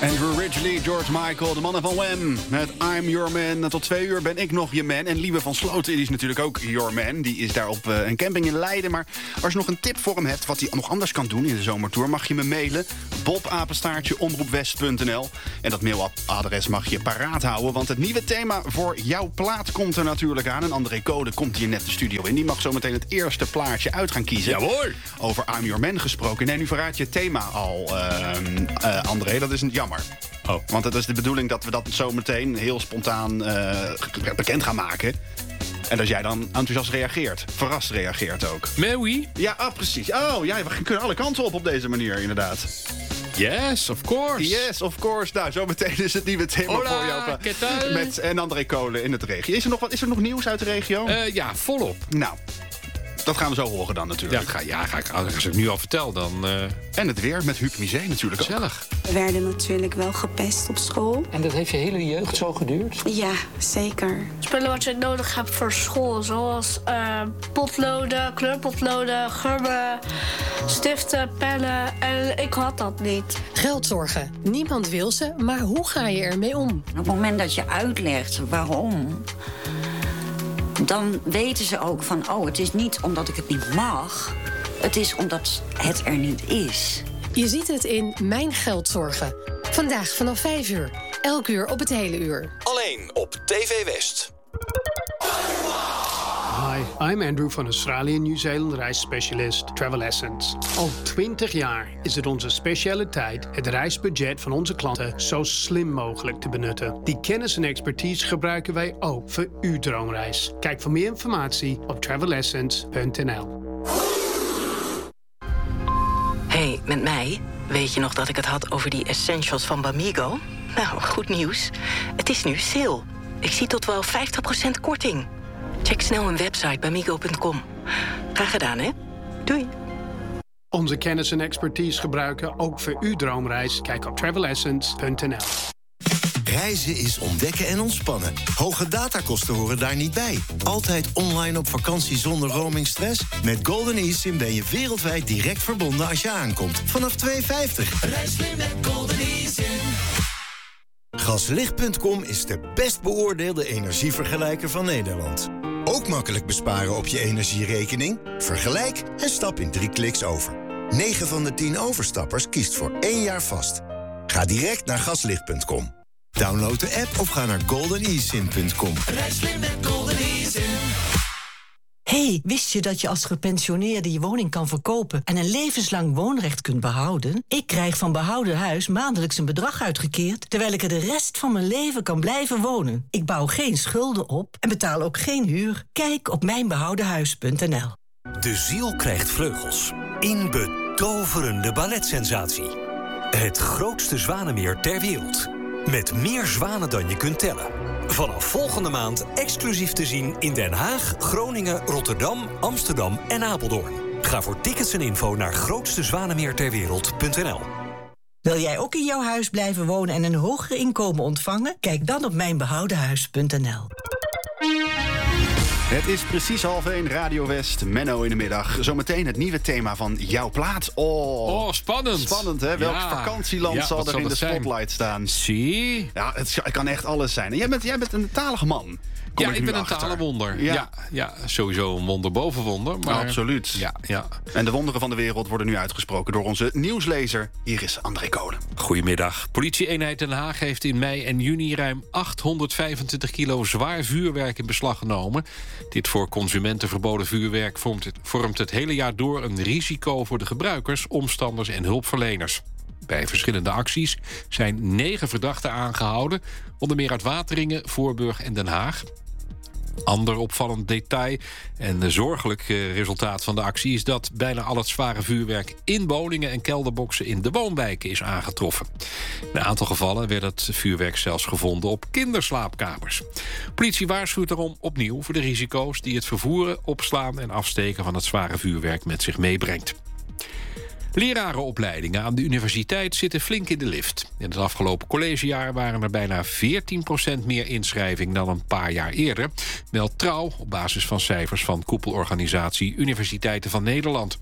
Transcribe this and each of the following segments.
Andrew Ridgeley, George Michael, de mannen van Wham. Met I'm Your Man. Tot 2 uur ben ik nog je man. En Lieve van Sloten die is natuurlijk ook Your Man. Die is daar op een camping in Leiden. Maar als je nog een tip voor hem hebt wat hij nog anders kan doen in de zomertour, mag je me mailen. bob@omroepwest.nl. En dat mailadres mag je paraat houden. Want het nieuwe thema voor jouw plaat komt er natuurlijk aan. En André Code komt hier net de studio in. Die mag zo meteen het eerste plaatje uit gaan kiezen. Jawohl. Over I'm Your Man gesproken. Nee, nu verraad je het thema al, André. Dat is jammer. Oh. Want het is de bedoeling dat we dat zo meteen heel spontaan bekend gaan maken. En dat jij dan enthousiast reageert. Verrast reageert ook. Mais oui. Ja, precies. Oh, ja, we kunnen alle kanten op deze manier, inderdaad. Yes, of course. Yes, of course. Nou, zometeen is het nieuwe thema Hola, voor jou. ¿qué tal? En André Kolen in het regio. Is er nog nieuws uit de regio? Ja, volop. Nou, dat gaan we zo horen dan natuurlijk. Als ik nu al vertel, dan... En het weer met Huub Misé natuurlijk ook. Gezellig. We werden natuurlijk wel gepest op school. En dat heeft je hele jeugd zo geduurd? Ja, zeker. Spullen wat je nodig hebt voor school, zoals potloden, kleurpotloden, gummen, stiften, pennen. En ik had dat niet. Geldzorgen. Niemand wil ze, maar hoe ga je ermee om? Op het moment dat je uitlegt waarom, dan weten ze ook van, het is niet omdat ik het niet mag, het is omdat het er niet is. Je ziet het in Mijn Geldzorgen. Vandaag vanaf 5 uur. Elk uur op het hele uur. Alleen op TV West. Hi, I'm Andrew van Australië Nieuw-Zeeland reisspecialist Travel Essence. Al 20 jaar is het onze specialiteit het reisbudget van onze klanten zo slim mogelijk te benutten. Die kennis en expertise gebruiken wij ook voor uw droomreis. Kijk voor meer informatie op travelessence.nl. Hey, met mij? Weet je nog dat ik het had over die essentials van Bamigo? Nou, goed nieuws. Het is nu sale. Ik zie tot wel 50% korting. Check snel hun website bamigo.com. Graag gedaan, hè? Doei. Onze kennis en expertise gebruiken ook voor uw droomreis. Kijk op travelessence.nl. Reizen is ontdekken en ontspannen. Hoge datakosten horen daar niet bij. Altijd online op vakantie zonder roamingstress? Met Golden eSIM ben je wereldwijd direct verbonden als je aankomt. Vanaf €2,50. Reis slim met Golden eSIM. Gaslicht.com is de best beoordeelde energievergelijker van Nederland. Ook makkelijk besparen op je energierekening? Vergelijk en stap in 3 kliks over. 9 van de 10 overstappers kiest voor 1 jaar vast. Ga direct naar gaslicht.com. Download de app of ga naar goldenesim.com. Reis slim met Golden eSIM. Hey, wist je dat je als gepensioneerde je woning kan verkopen en een levenslang woonrecht kunt behouden? Ik krijg van Behouden Huis maandelijks een bedrag uitgekeerd, terwijl ik er de rest van mijn leven kan blijven wonen. Ik bouw geen schulden op en betaal ook geen huur. Kijk op mijnbehoudenhuis.nl. De ziel krijgt vleugels. In betoverende balletsensatie. Het grootste zwanenmeer ter wereld. Met meer zwanen dan je kunt tellen. Vanaf volgende maand exclusief te zien in Den Haag, Groningen, Rotterdam, Amsterdam en Apeldoorn. Ga voor tickets en info naar grootstezwanemeerterwereld.nl. Wil jij ook in jouw huis blijven wonen en een hoger inkomen ontvangen? Kijk dan op mijnbehoudenhuis.nl. Het is precies 12:30, Radio West, Menno in de middag. Zometeen het nieuwe thema van jouw plaat. Oh, spannend. Spannend, hè? Welk vakantieland zal er in de spotlight staan? Zie. Ja, het kan echt alles zijn. En jij bent een talige man. Ik ben een talenwonder. Ja, sowieso een wonder boven wonder. Maar... Absoluut. Ja. En de wonderen van de wereld worden nu uitgesproken door onze nieuwslezer. Hier is André Kolen. Goedemiddag. Politie-eenheid Den Haag heeft in mei en juni ruim 825 kilo zwaar vuurwerk in beslag genomen. Dit voor consumenten verboden vuurwerk vormt het hele jaar door een risico voor de gebruikers, omstanders en hulpverleners. Bij verschillende acties zijn 9 verdachten aangehouden, onder meer uit Wateringen, Voorburg en Den Haag. Ander opvallend detail en zorgelijk resultaat van de actie is dat bijna al het zware vuurwerk in woningen en kelderboxen in de woonwijken is aangetroffen. In een aantal gevallen werd het vuurwerk zelfs gevonden op kinderslaapkamers. Politie waarschuwt daarom opnieuw voor de risico's die het vervoeren, opslaan en afsteken van het zware vuurwerk met zich meebrengt. Lerarenopleidingen aan de universiteit zitten flink in de lift. In het afgelopen collegejaar waren er bijna 14% meer inschrijving dan een paar jaar eerder, meldt Trouw op basis van cijfers van koepelorganisatie Universiteiten van Nederland.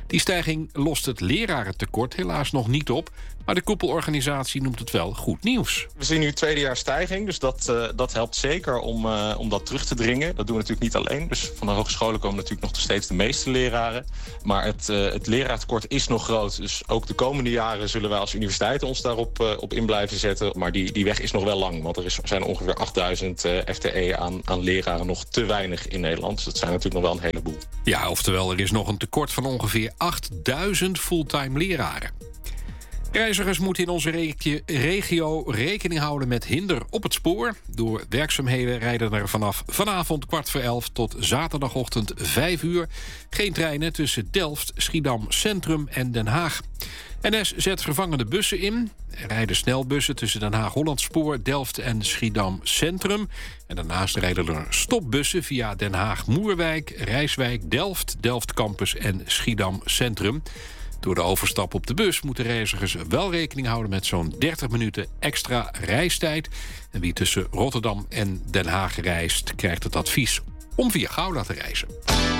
Die stijging lost het lerarentekort helaas nog niet op, maar de koepelorganisatie noemt het wel goed nieuws. We zien nu tweedejaars stijging, dus dat helpt zeker om dat terug te dringen. Dat doen we natuurlijk niet alleen. Dus van de hogescholen komen natuurlijk nog steeds de meeste leraren. Maar het leraartekort is nog groot. Dus ook de komende jaren zullen wij als universiteiten ons daarop op in blijven zetten. Maar die weg is nog wel lang, want er zijn ongeveer 8000 FTE aan leraren nog te weinig in Nederland. Dus dat zijn natuurlijk nog wel een heleboel. Ja, oftewel er is nog een tekort van ongeveer 8000 fulltime leraren. Reizigers moeten in onze regio rekening houden met hinder op het spoor. Door werkzaamheden rijden er vanaf vanavond 11:15 tot zaterdagochtend 5 uur... geen treinen tussen Delft, Schiedam Centrum en Den Haag. NS zet vervangende bussen in. Er rijden snelbussen tussen Den Haag-Hollandspoor, Delft en Schiedam Centrum. En daarnaast rijden er stopbussen via Den Haag-Moerwijk, Rijswijk, Delft, Delft Campus en Schiedam Centrum. Door de overstap op de bus moeten reizigers wel rekening houden met zo'n 30 minuten extra reistijd. En wie tussen Rotterdam en Den Haag reist, krijgt het advies om via Gouda te reizen.